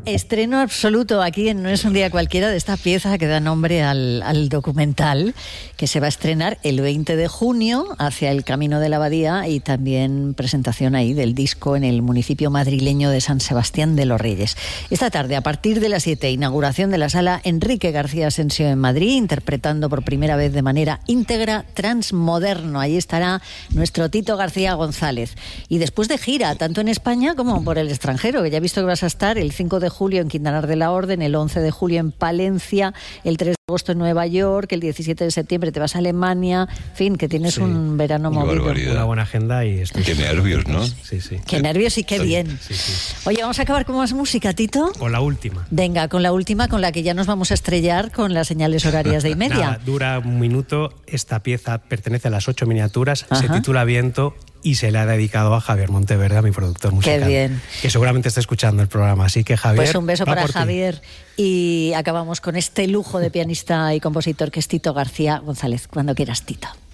Estreno absoluto aquí en No es un día cualquiera de esta pieza que da nombre al documental que se va a estrenar el 20 de junio hacia el Camino de la Abadía, y también presentación ahí del disco en el municipio madrileño de San Sebastián de los Reyes. Esta tarde, a partir de las 7, inauguración de la sala Enrique García Asensio en Madrid, interpretando por primera vez de manera íntegra Transmoderno. Ahí estará nuestro Tito García González. Y después de gira, tanto en España como por el extranjero, que ya he visto que vas a estar el 5 de julio en Quintanar de la Orden, el 11 de julio en Palencia, el 3 de agosto en Nueva York, el 17 de septiembre te vas a Alemania, en fin, que tienes un verano movido. Una buena agenda y estoy... Qué nervios, ¿no? Sí. Qué nervios y qué bien. Sí. Oye, vamos a acabar con más música, Tito. Con la última. Venga, con la última, con la que ya nos vamos a estrellar con las señales horarias de Y-media. Nada, dura un minuto. Esta pieza pertenece a las 8 miniaturas, se titula Viento y se le ha dedicado a Javier Monteverde, a mi productor musical. Qué bien. Que seguramente está escuchando el programa, así que Javier... Pues un beso para Javier. Y acabamos con este lujo de pianista y compositor que es Tito García González. Cuando quieras, Tito.